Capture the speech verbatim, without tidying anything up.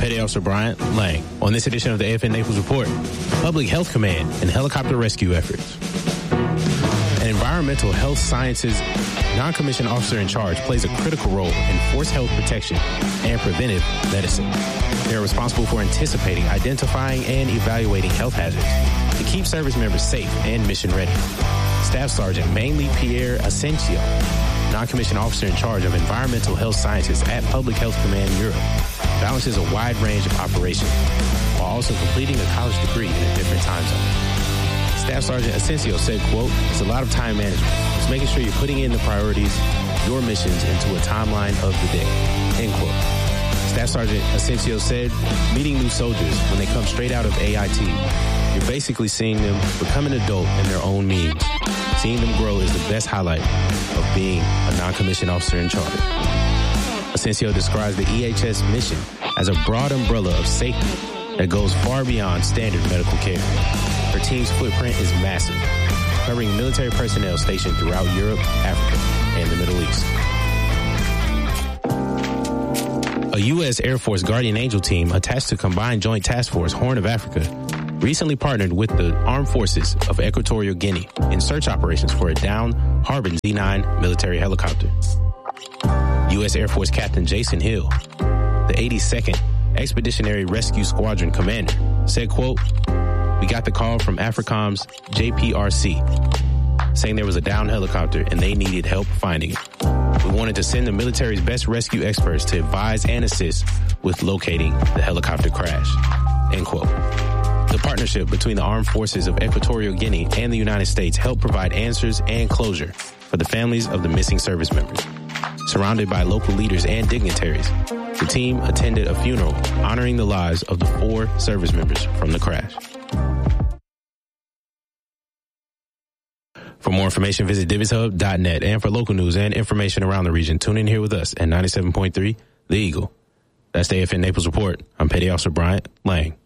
Petty Officer Bryant Lang. On this edition of the A F N Naples Report, Public Health Command and helicopter rescue efforts. An environmental health sciences non-commissioned officer in charge plays a critical role in force health protection and preventive medicine. They are responsible for anticipating, identifying, and evaluating health hazards to keep service members safe and mission ready. Staff Sergeant Mainly Pierre Asensio, non-commissioned officer in charge of environmental health sciences at Public Health Command Europe, balances a wide range of operations while also completing a college degree in a different time zone. Staff Sergeant Asensio said, quote, "It's a lot of time management. It's making sure you're putting in the priorities, your missions into a timeline of the day," end quote. Staff Sergeant Asensio said, meeting new soldiers when they come straight out of A I T, you're basically seeing them become an adult in their own means. Seeing them grow is the best highlight of being a non-commissioned officer in charge. Asensio describes the E H S mission as a broad umbrella of safety that goes far beyond standard medical care. Her team's footprint is massive, covering military personnel stationed throughout Europe, Africa, and the Middle East. A U S Air Force Guardian Angel team attached to Combined Joint Task Force Horn of Africa recently partnered with the Armed Forces of Equatorial Guinea in search operations for a downed Harbin Z nine military helicopter. U S Air Force Captain Jason Hill, the eighty-second Expeditionary Rescue Squadron commander, said, quote, "We got the call from AFRICOM's J P R C saying there was a downed helicopter and they needed help finding it. We wanted to send the military's best rescue experts to advise and assist with locating the helicopter crash," end quote. The partnership between the Armed Forces of Equatorial Guinea and the United States helped provide answers and closure for the families of the missing service members. Surrounded by local leaders and dignitaries, the team attended a funeral honoring the lives of the four service members from the crash. For more information, visit Divis Hub dot net. And for local news and information around the region, tune in here with us at ninety-seven point three The Eagle. That's the A F N Naples Report. I'm Petty Officer Bryant Lang.